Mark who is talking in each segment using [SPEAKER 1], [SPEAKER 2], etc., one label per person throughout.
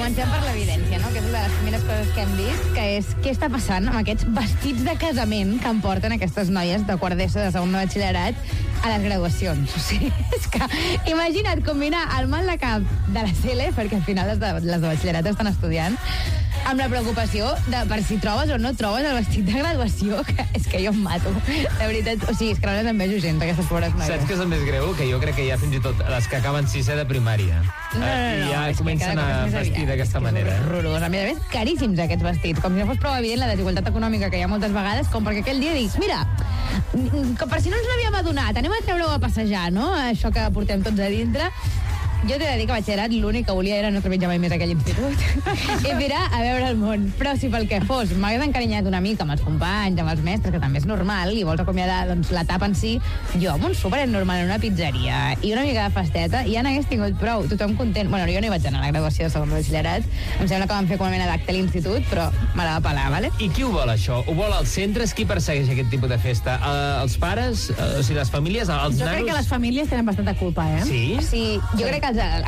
[SPEAKER 1] comencem per l'evidència, no? Que és una de les primeres coses que hem vist, que és què està passant amb aquests vestits de casament que em porten aquestes noies de quart d'ESO, de segon de batxillerat, a les graduacions. O sigui, és que imagina't combinar el mal de cap de la CL, perquè al final les de batxillerat estan estudiant, amb la preocupació de per si trobes o no trobes el vestit de graduació, que és que jo em mato. De veritat, o sigui, és que no les envejo gens, aquestes pobres noies.
[SPEAKER 2] Saps què és el més greu? Que jo crec que ja fins i tot les que acaben sisè de primària.
[SPEAKER 1] No,
[SPEAKER 2] I ja comencen a vestir d'aquesta manera.
[SPEAKER 1] És horrorós. A més, caríssims aquests vestits. Com si no fos prou evident la desigualtat econòmica que hi ha moltes vegades, com perquè aquell dia dius, mira, que per si no ens n'havíem adonat, anem a treure-ho a passejar, no? Això que portem tots a dintre. Jo t'he de dir que a batxillerat l'únic que volia era no trepitjar mai més aquell institut i mirar a veure el món. Però si pel que fos m'hagués encarinyat una mica amb els companys, amb els mestres, que també és normal, i vols acomiadar doncs, l'etapa en si, jo amb un súper normal en una pizzeria i una mica de festeta ja n'hagués tingut prou, tothom content. Bueno, jo no hi vaig anar a la graduació de segon de batxillerat, em sembla que vam fer com una mena d'acte a l'institut, però me la va pelar, vale?
[SPEAKER 2] I qui ho vol, això? Ho vol els centres? Qui persegueix aquest tipus de festa? Els pares? O sigui, les famílies? Els nanos?
[SPEAKER 3] Jo crec que les famílies tenen bastanta culpa, eh?
[SPEAKER 2] Sí?
[SPEAKER 1] Sí, jo crec que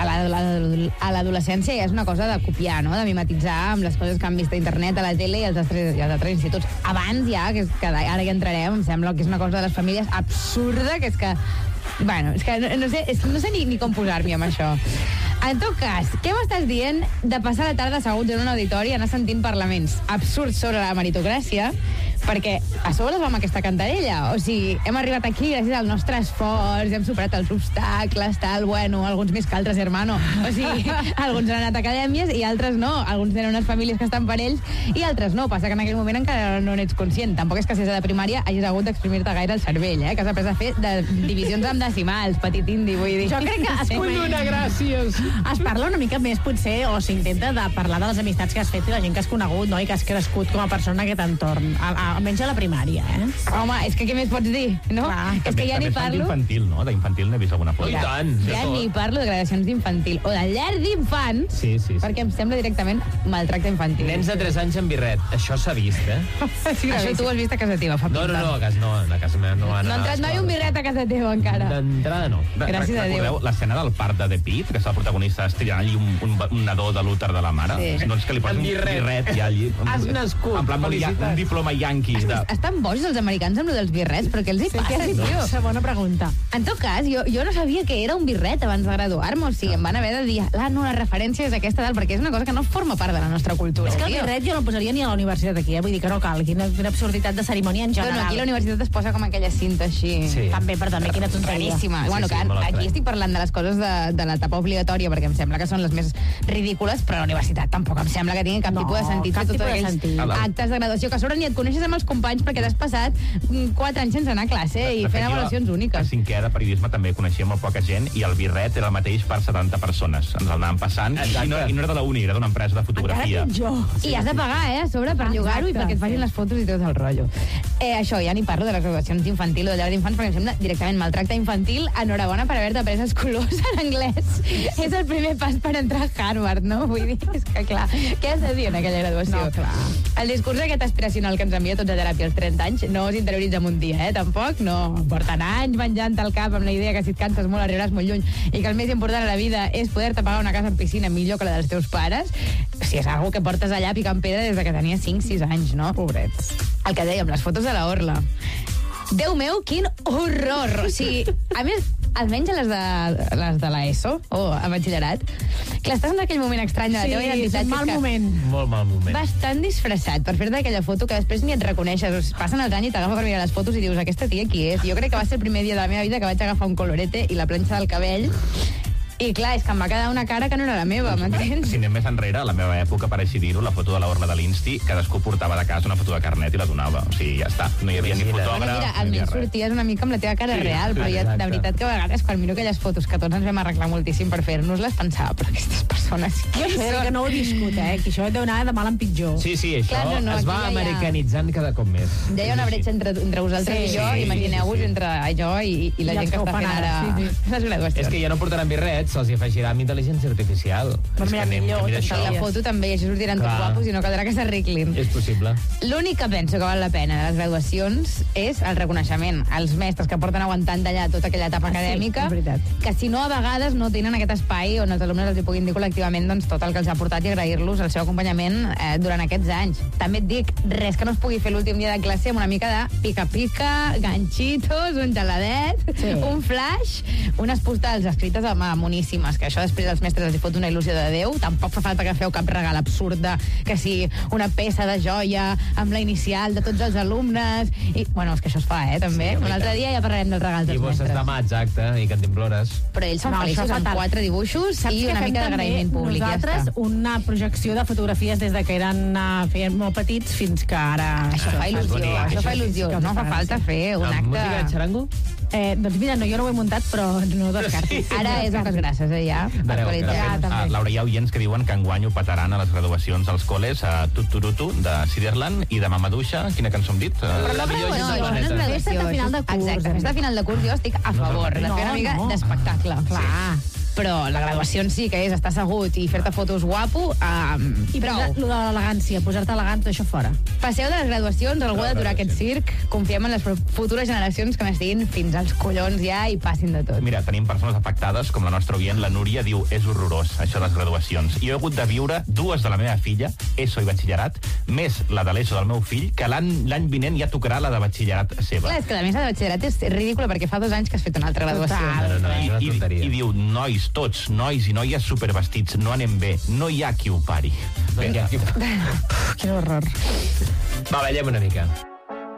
[SPEAKER 1] a l'adolescència ja és una cosa de copiar, no? De mimetitzar amb les coses que han vist a internet, a la tele i als altres instituts. Abans ja, que ara ja entrarem, em sembla que és una cosa de les famílies absurda, que és que... Bueno, és que no sé ni com posar-m'hi amb això. En tot cas, què m'estàs dient de passar la tarda asseguts en un auditori i anar sentint parlaments absurds sobre la meritocràcia? Perquè a sobre va amb aquesta cantarella. O sigui, hem arribat aquí gràcies al nostre esforç, hem superat els obstacles, tal, bueno, alguns més que altres, hermano. O sigui, alguns han anat a acadèmies i altres no. Alguns tenen unes famílies que estan per ells i altres no. Passa que en aquell moment encara no n'ets conscient. Tampoc és que si és de primària hagis hagut d'exprimir-te gaire el cervell, que has après a fer de divisions amb decimals, petit indi, vull dir.
[SPEAKER 3] Jo crec que
[SPEAKER 2] gràcies.
[SPEAKER 3] Es parla una mica més, potser, o s'intenta de parlar de les amistats que has fet i la gent que has conegut, no? I que has crescut com a persona en aquest entorn. Almenys a la primària, eh?
[SPEAKER 1] Home, és que què més pots dir, no?
[SPEAKER 3] Clar.
[SPEAKER 1] És que ja ni parlo...
[SPEAKER 4] d'infantil, no? D'infantil n'he vist alguna foto.
[SPEAKER 2] I tant.
[SPEAKER 1] Ja ni parlo de gradacions d'infantil o de llar d'infants,
[SPEAKER 4] Sí.
[SPEAKER 1] perquè em sembla directament maltracte infantil.
[SPEAKER 2] Nens de 3 anys amb birret. Això s'ha vist, eh?
[SPEAKER 1] Això tu ho has vist a casa teva, fa
[SPEAKER 2] No,
[SPEAKER 1] pinta.
[SPEAKER 2] a casa no. A casa meva no han
[SPEAKER 1] No ha entrat mai un birret a casa teva, encara.
[SPEAKER 2] D'entrada no.
[SPEAKER 1] Gràcies a Déu.
[SPEAKER 4] Recordeu l'escena del parc de The Pit, que està el protagonista estirant allí un nadó de l'úter de la mare?
[SPEAKER 1] Sí.
[SPEAKER 4] Doncs que li posa
[SPEAKER 2] Amb
[SPEAKER 4] un
[SPEAKER 2] birret.
[SPEAKER 4] birret i allí...
[SPEAKER 2] Has nascut.
[SPEAKER 4] En plan,
[SPEAKER 2] Felicitats.
[SPEAKER 4] un diploma yanqui.
[SPEAKER 1] Estan bojos els americans amb lo dels birrets, però què els hi passa, tio?
[SPEAKER 3] Segona pregunta.
[SPEAKER 1] En tot cas, jo no sabia que era un birret abans de graduar-me, o sigui, em van haver de dir, no, la referència és aquesta tal, perquè és una cosa que no forma part de la nostra cultura.
[SPEAKER 3] És que el
[SPEAKER 1] tio.
[SPEAKER 3] birret jo no el posaria ni a la universitat aquí, vull dir que no cal, quina absurditat de cerimònia en
[SPEAKER 1] Bueno,
[SPEAKER 3] general.
[SPEAKER 1] aquí a la universitat es posa com aquella cinta així.
[SPEAKER 2] Sí.
[SPEAKER 3] També, quina tonteria.
[SPEAKER 1] Raríssima.
[SPEAKER 2] Sí,
[SPEAKER 1] Bueno,
[SPEAKER 2] sí,
[SPEAKER 1] que
[SPEAKER 2] molt
[SPEAKER 1] aquí
[SPEAKER 2] estrany.
[SPEAKER 1] estic parlant de les coses de l'etapa obligatòria, perquè em sembla que són les més ridícules, però a la universitat tampoc em sembla que tinguin cap
[SPEAKER 3] No,
[SPEAKER 1] tipus de sentit
[SPEAKER 3] cap
[SPEAKER 1] fer tots
[SPEAKER 3] tipus de
[SPEAKER 1] aquells
[SPEAKER 3] sentit.
[SPEAKER 1] actes de graduació, que a sobre ni et coneixes amb els companys perquè t'has passat 4 anys sense anar a classe i
[SPEAKER 4] De fet,
[SPEAKER 1] fent
[SPEAKER 4] jo,
[SPEAKER 1] avaluacions
[SPEAKER 4] A
[SPEAKER 1] úniques.
[SPEAKER 4] cinquè de periodisme també coneixia molt poca gent i el birret era el mateix per 70 persones. Ens el anàvem passant i no era de la uni, era d'una empresa de fotografia.
[SPEAKER 3] Encara pitjor.
[SPEAKER 1] I has de pagar, a sobre, per llogar-ho i perquè et facin les fotos i tot el rotllo. Això, ja ni parlo de les graduacions d'infantil o de llar d'infants, perquè em sembla directament maltracte infantil. Enhorabona per haver-te après els colors en anglès. És el primer pas per entrar a Harvard, no? Vull dir, és que clar, què has de dir en aquella graduació?
[SPEAKER 3] No, clar.
[SPEAKER 1] El discurs aquest aspiracional que ens envia tots a teràpia als 30 anys no s'interioritza en un dia, tampoc, no. Porten anys menjant al cap amb la idea que si et canses molt arribaràs molt lluny i que el més important a la vida és poder-te pagar una casa amb piscina millor que la dels teus pares. Si és algo que portes allà picant pedra des de que tenia 5-6 anys, no?
[SPEAKER 3] Pobrets.
[SPEAKER 1] El que dèiem, les fotos de la Orla. Déu meu, quin horror! O sigui, a més, almenys a les de l'ESO o a batxillerat, que estàs en aquell moment estrany de la teva identitat.
[SPEAKER 3] és un mal
[SPEAKER 1] que
[SPEAKER 3] moment.
[SPEAKER 2] Molt mal moment.
[SPEAKER 1] vas tan disfressat per fer-te aquella foto que després ni et reconeixes. O sigui, passen els anys i t'agafa per mirar les fotos i dius, aquesta tia qui és? Jo crec que va ser el primer dia de la meva vida que vaig agafar un colorete i la planxa del cabell. I clar, és que em va quedar una cara que no era la meva, m'entens?
[SPEAKER 4] Si anem més enrere, a la meva època, per així dir-ho, la foto de l'Orla de l'Insti, cadascú portava de casa una foto de carnet i la donava. O sigui, ja està. No hi havia ni
[SPEAKER 2] Bueno,
[SPEAKER 4] fotògraf,
[SPEAKER 1] Bueno, mira,
[SPEAKER 4] no hi havia
[SPEAKER 1] almenys
[SPEAKER 4] res.
[SPEAKER 1] sorties una mica amb la teva cara real, però ja,
[SPEAKER 2] exacte.
[SPEAKER 1] de veritat que a vegades quan miro aquelles fotos que tots ens vam arreglar moltíssim per fer-nos-les, pensava, però aquestes persones...
[SPEAKER 3] Jo sé que no ho he viscut, que això deu anar de mal en pitjor.
[SPEAKER 2] Sí, això
[SPEAKER 1] Clar, no,
[SPEAKER 2] es va
[SPEAKER 1] aquí ja hi ha-
[SPEAKER 2] americanitzant cada cop més.
[SPEAKER 1] Ja hi ha una bretxa entre vosaltres
[SPEAKER 3] Sí,
[SPEAKER 1] i jo,
[SPEAKER 2] sí,
[SPEAKER 1] imagineu-vos
[SPEAKER 2] sí.
[SPEAKER 1] entre jo i la
[SPEAKER 3] I
[SPEAKER 1] gent
[SPEAKER 3] els
[SPEAKER 1] que
[SPEAKER 3] que ho
[SPEAKER 1] està
[SPEAKER 3] fan
[SPEAKER 1] fent
[SPEAKER 3] ara,
[SPEAKER 1] ara
[SPEAKER 3] sí,
[SPEAKER 1] les graduacions.
[SPEAKER 2] És que ja no portaran birret, aquests se'ls afegirà amb intel·ligència artificial.
[SPEAKER 3] Però mira, millor,
[SPEAKER 1] La foto també, així sortiran tots guapos i no caldrà que s'arreglin.
[SPEAKER 2] És possible.
[SPEAKER 1] L'únic que penso que val la pena de les graduacions és el reconeixement. Els mestres que porten aguantant d'allà tota aquella etapa acadèmica,
[SPEAKER 3] és veritat.
[SPEAKER 1] que si no a vegades no tenen aquest espai on els alumnes els hi puguin dir col·lectivament doncs, tot el que els ha portat i agrair-los el seu acompanyament durant aquests anys. També et dic, res que no es pugui fer l'últim dia de classe amb una mica de pica-pica, ganxitos, un geladet, un flash, unes postals escrites a mà moníssimes, que això després els mestres els hi fot una il·lusió de Déu. Tampoc fa falta que feu cap regal absurd de que si una peça de joia amb la inicial de tots els alumnes. I, bueno, és que això es fa, també.
[SPEAKER 2] Sí,
[SPEAKER 1] un altre dia ja parlarem dels regals dels
[SPEAKER 2] I bosses
[SPEAKER 1] mestres.
[SPEAKER 2] de mà, exacte, i cantimplores.
[SPEAKER 1] Però ells són
[SPEAKER 3] No,
[SPEAKER 1] feliços
[SPEAKER 3] això
[SPEAKER 1] amb
[SPEAKER 3] fatal.
[SPEAKER 1] 4 dibuixos
[SPEAKER 3] Saps
[SPEAKER 1] i
[SPEAKER 3] que
[SPEAKER 1] una
[SPEAKER 3] fem
[SPEAKER 1] mica
[SPEAKER 3] també
[SPEAKER 1] d'agraïment públic.
[SPEAKER 3] nosaltres
[SPEAKER 1] Ja està.
[SPEAKER 3] una projecció de fotografies des de que eren feien molt petits fins que ara...
[SPEAKER 1] Això fa il·lusió,
[SPEAKER 2] bonic.
[SPEAKER 1] això fa
[SPEAKER 3] sí
[SPEAKER 1] il·lusió.
[SPEAKER 3] que
[SPEAKER 1] No fa
[SPEAKER 3] fa
[SPEAKER 1] falta fer un
[SPEAKER 2] Amb música de
[SPEAKER 1] acte...
[SPEAKER 2] xarango?
[SPEAKER 3] Doncs mira, no, jo no ho he muntat, però no ho descarto.
[SPEAKER 1] Ara és moltes gràcies, ja.
[SPEAKER 2] Veureu,
[SPEAKER 1] Actualitzat.
[SPEAKER 3] Ja, també.
[SPEAKER 4] Laura, hi ha oients que diuen que enguany ho petaran a les graduacions als col·les a Tuturutu, de Siderland, i de Mamadouxa. Quina cançó hem dit?
[SPEAKER 2] La millor gent del
[SPEAKER 1] això no és
[SPEAKER 2] planeta.
[SPEAKER 1] graduacions.
[SPEAKER 3] Festa de final de curs.
[SPEAKER 1] Exacte, festa de final de curs jo estic a favor de fer una mica d'espectacle.
[SPEAKER 3] Clar.
[SPEAKER 1] Però la graduació en sí, que és estar assegut i fer-te fotos guapo,
[SPEAKER 3] I
[SPEAKER 1] prou.
[SPEAKER 3] lo de l'elegància, posar-te elegant, tot això fora.
[SPEAKER 1] Passeu de les graduacions, algú ha d'aturar aquest circ, confiem en les futures generacions que n'estiguin fins als collons ja i passin de tot.
[SPEAKER 4] Mira, tenim persones afectades, com la nostra oient, la Núria, diu, és horrorós, això de les graduacions. Jo he hagut de viure 2 de la meva filla, ESO i batxillerat, més la de l'ESO del meu fill, que l'any vinent ja tocarà la de batxillerat seva.
[SPEAKER 1] Clar, és que la mesa de batxillerat és ridícula perquè fa 2 anys que has fet una altra graduació.
[SPEAKER 3] Total.
[SPEAKER 2] No, és una tonteria.
[SPEAKER 4] I diu, nois, tots, nois i noies supervestits, no anem bé, no hi ha qui ho pari.
[SPEAKER 2] Vinga.
[SPEAKER 3] Quin horror.
[SPEAKER 2] Va, ballem una mica.